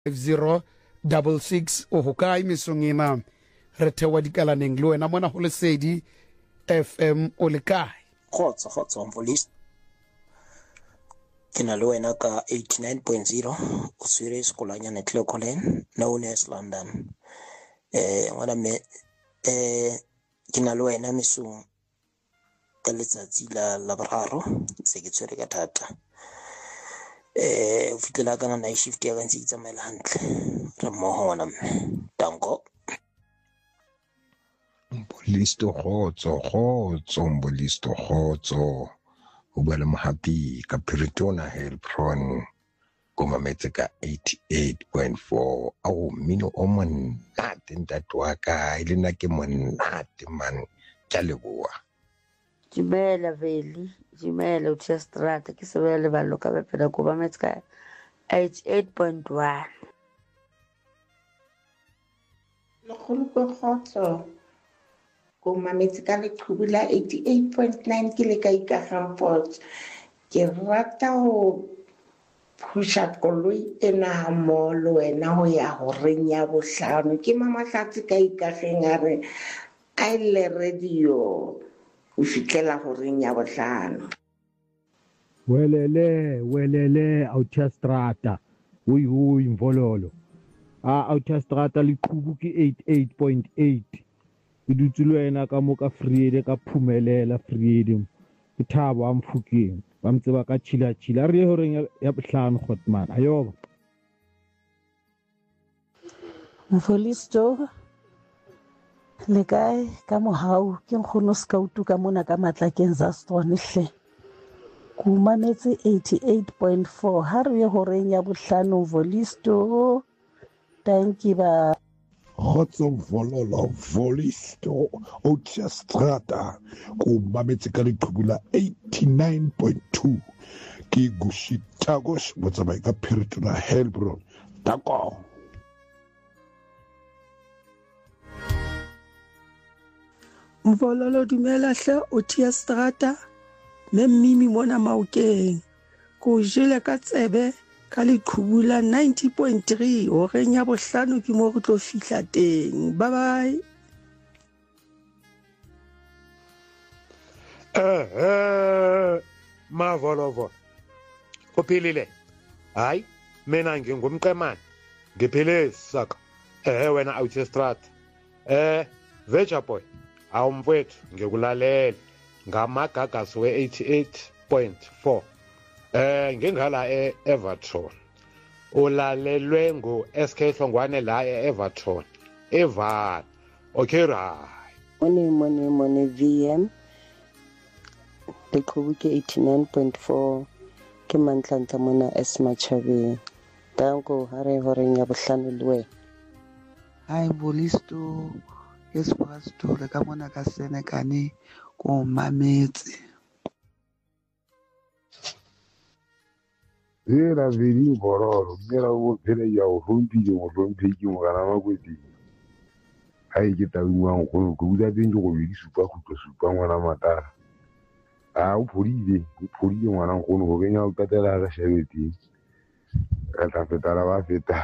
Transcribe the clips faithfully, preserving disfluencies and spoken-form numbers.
zero double six o hokai misongina re thewa dikalaneng le wena mona go Lesedi F M o le kae khotsa khotsa police ke na le wena ka eighty-nine point zero o swere sekolanya netle Colin known as London eh ngwana me eh ke na le wena mesong ka letsatsi la la boraro se ke tswere ka thata eh o fitela kana night shift ya gantsi tsamaela hantle re mo hona mme danko Mbolisto khotso khotso mbolisto khotso o bua le mohapi ka Piritona Hellpron go mametse ka eighty-eight point four au mmino o monate ntate wa ka ile nna ke monate man tša leboa Jimela Veli Jimela Uchestrata ke sebele ba loka ba phela go mametse ka eighty-eight point one le kholo khotso go mametse ka leqhubula eighty-eight point nine ke le ka ikahampot ke rata ho pusha koloi ena mo le wena ho ya ho renya bohlano ke mama hlatse ka ikageng a re a ile radio o fitlela ho renya bohlano welele welele Autostrada ui ui mvololo a Autostrada liqhubu ke eighty-eight point eight ke dutse le wena ka mo ka Friede ka phumelela Friede ke thabo a Mfokeng ba mtseba ka chila chila re hore ya bohlano khotman ayoba Mfolisto le kae ka mohau ke nkgono scout ka mona ka Matlakeng Zaston hle ku mametse eighty-eight point four ha re hore ya bohlano Mfolisto thank you ba Khotso vololo volisto Autostrada ku mametse ka leqhubula eighty-nine point two ke Gushitagos motsamai ka Piritona Hellpron dako Mvololo dumela hle Autostrada me mmimi mona Maokeng ko jele ka tsebe ka leqhubula ninety point three o renya bohlano ke mo re tlo fihla teng bye bye eh eh mavolovo uphilile hayi mina ngingumqemane ngiphile saka eh wena Autostrada eh Veja boy awumfethu ngikulalela ngamagagas we eighty-eight point four Eh ngingala eEverton ulalelwe ngo S K Hlongwane la eEverton eval okay right money money money V M leqhubu ke eighty-nine point four ke mantlantla mona Esmachabeng danko hare hore nya bohlano lwe hai Bolisto Espasto le ka mona ka Senekane ko mametse era vedi bororo mera o phela ya o rompile o rompile mo kana ma kwedi hai ke tabuang go go buta teng go di supa go supa ngwana mata a o pholile o pholile ngwana go go kenya o katela ga shebeti ka ta fetala ba feta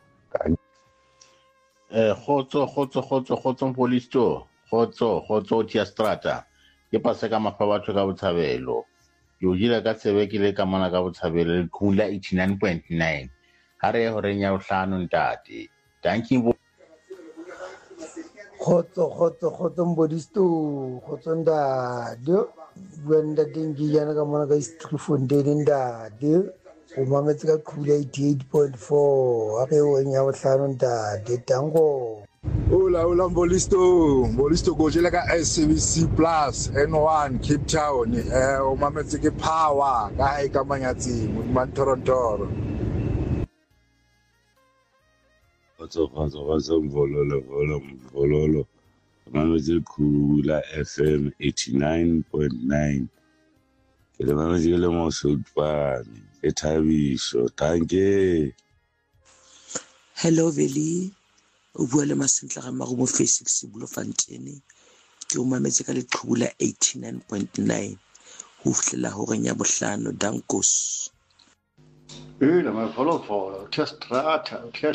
eh khotso khotso khotso khotso Polisto khotso khotso Autostrada ke pase ka mafa batho ka botshabelo yo jira ka tsebe ke le ka mona ka botshabelo le khula eighty-nine point nine ha re ho renya bohlano ntate thank you khotso khotso khotso Mbodisto khotso nda dio wenda dingi yana ka mona ka Streetfontein nda dio o mametse ka khula eighty-eight point four ha re ho renya bohlano nda de tango Hola, hola, Mbolisto. Mbolisto go jela ka S A B C Plus N one Cape Town. Eh, o mametse ke power ka e ka manyatsi mo Toronto. Khotso khotso khotso mvololo volo mvololo. Mametse khula F M eighty-nine point nine. Ke le mametse ke le mo Sotfane. E Thabiso, danke. hello Veli o bua le Masentla ga mago mo Facebook se bulo Fontaine ke o mametse ka leqhubula eighty-nine point nine ho fihlela ho renya bohlano dankos Kyllä, mä follow follow. Just rata,